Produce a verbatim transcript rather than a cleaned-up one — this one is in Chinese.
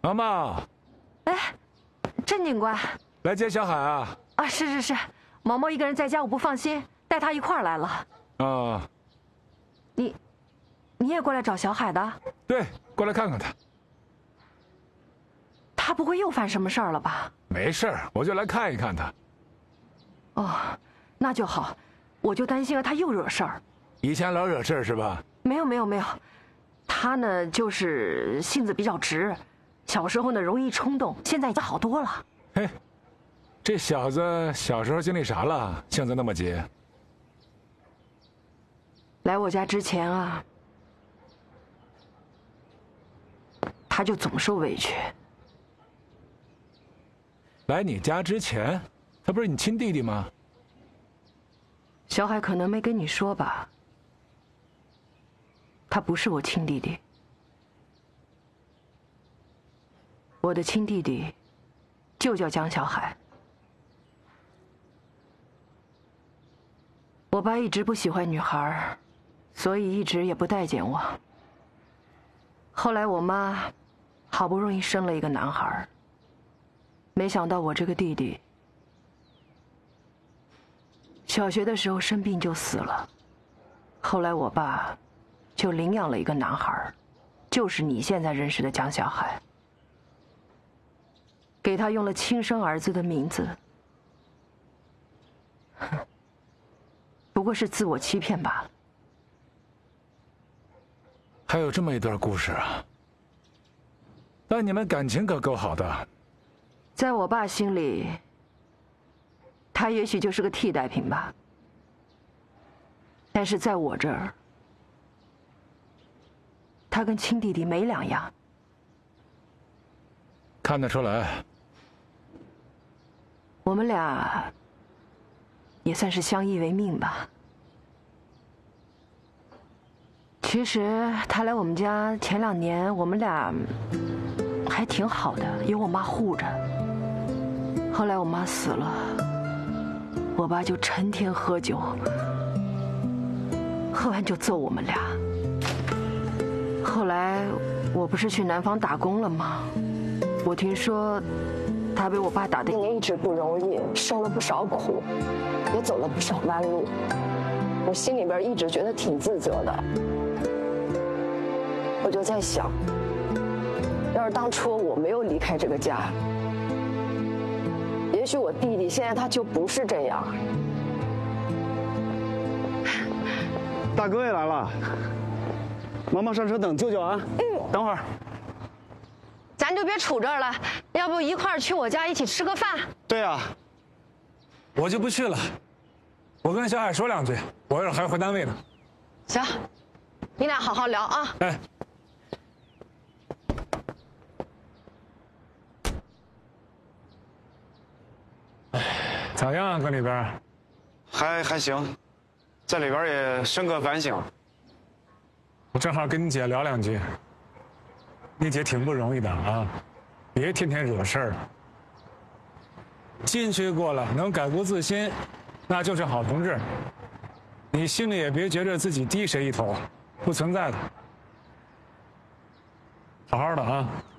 毛毛， 哎，郑警官， 来接小海啊！ 啊，是是是，毛毛一个人在家我不放心，带他一块儿来了。 啊， 你，你也过来找小海的？ 对，过来看看他。 他不会又犯什么事儿了吧？ 没事儿，我就来看一看他。 哦，那就好，我就担心了他又惹事儿。 以前老惹事儿是吧？ 没有没有没有，他呢就是性子比较直，小时候呢容易冲动，现在已经好多了。 嘿，这小子小时候经历啥了？性子那么急？ 来我家之前啊，他就总受委屈。 来你家之前，他不是你亲弟弟吗？ 小海可能没跟你说吧，他不是我亲弟弟。我的亲弟弟就叫江小海。我爸一直不喜欢女孩，所以一直也不待见我。后来我妈好不容易生了一个男孩，没想到我这个弟弟小学的时候生病就死了。后来我爸就领养了一个男孩，就是你现在认识的江小海，给他用了亲生儿子的名字。不过是自我欺骗罢了。 还有这么一段故事啊！但你们感情可够好的。 在我爸心里，他也许就是个替代品吧。但是在我这儿，他跟亲弟弟没两样。 看得出来。 我们俩也算是相依为命吧。其实他来我们家前两年，我们俩还挺好的，有我妈护着。后来我妈死了，我爸就成天喝酒，喝完就揍我们俩。后来我不是去南方打工了吗？我听说他被我爸打得今年一直不容易，受了不少苦，也走了不少弯路，我心里边一直觉得挺自责的。我就在想，要是当初我没有离开这个家，也许我弟弟现在他就不是这样。 大哥也来了，毛毛上车等舅舅啊。嗯，等会儿。 咱就别杵这儿了，要不一块儿去我家一起吃个饭？ 对啊， 我就不去了，我跟小海说两句，我一会儿还回单位呢。 行，你俩好好聊啊。 哎。咋样啊，搁里边？ 还还行，在里边也深刻反省。 我正好跟你姐聊两句。你姐挺不容易的啊，别天天惹事儿。进去过了，能改过自新，那就是好同志。你心里也别觉着自己低谁一头，不存在的。好好的啊。